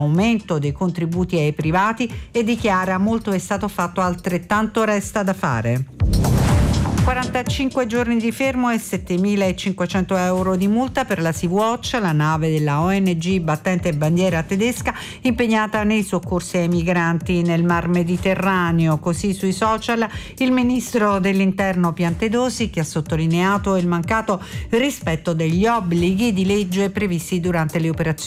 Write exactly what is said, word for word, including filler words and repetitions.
aumento dei contributi ai privati e dichiara: molto è stato fatto, altrettanto resta da fare. quarantacinque giorni di fermo e settemilacinquecento euro di multa per la Sea-Watch, la nave della O N G battente bandiera tedesca impegnata nei soccorsi ai migranti nel Mar Mediterraneo. Così sui social il ministro dell'Interno Piantedosi, che ha sottolineato il mancato rispetto degli obblighi di legge previsti durante le operazioni